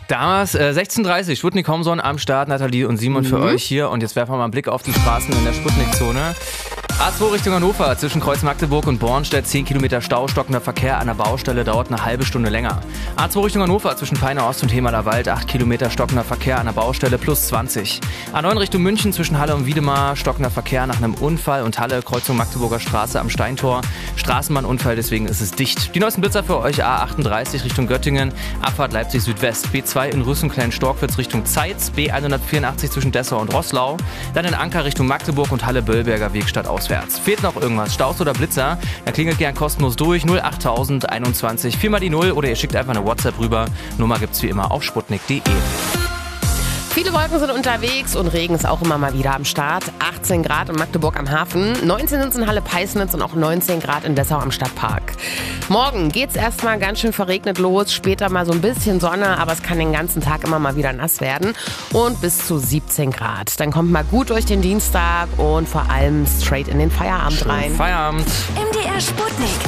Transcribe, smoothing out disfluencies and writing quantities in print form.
Damals 16:30 Sputnik Homson am Start, Nathalie und Simon für euch hier. Und jetzt werfen wir mal einen Blick auf die Straßen in der Sputnik-Zone. A2 Richtung Hannover, zwischen Kreuz Magdeburg und Bornstedt, 10 Kilometer Stau, stockender Verkehr an der Baustelle, dauert eine halbe Stunde länger. A2 Richtung Hannover, zwischen Peine Ost und Hemaler Wald, 8 Kilometer stockender Verkehr an der Baustelle, plus 20. A9 Richtung München, zwischen Halle und Wiedemar, stockender Verkehr nach einem Unfall und Halle, Kreuzung Magdeburger Straße am Steintor, Straßenbahnunfall, deswegen ist es dicht. Die neuesten Blitzer für euch, A38 Richtung Göttingen, Abfahrt Leipzig Südwest, B2 in Rüssen-Klein-Storkwitz Richtung Zeitz, B184 zwischen Dessau und Roßlau, dann in Anker Richtung Magdeburg und Halle-Böllberger Weg stadtauswärts. Fehlt noch irgendwas, Staus oder Blitzer? Dann klingelt gern kostenlos durch 08000 21 4 mal die 0 oder ihr schickt einfach eine WhatsApp rüber. Nummer gibt's wie immer auf sputnik.de. Viele Wolken sind unterwegs und Regen ist auch immer mal wieder am Start. 18 Grad in Magdeburg am Hafen, 19 sind es in Halle-Peisnitz und auch 19 Grad in Dessau am Stadtpark. Morgen geht's erstmal ganz schön verregnet los, später mal so ein bisschen Sonne, aber es kann den ganzen Tag immer mal wieder nass werden und bis zu 17 Grad. Dann kommt mal gut durch den Dienstag und vor allem straight in den Feierabend rein. Feierabend. MDR Sputnik.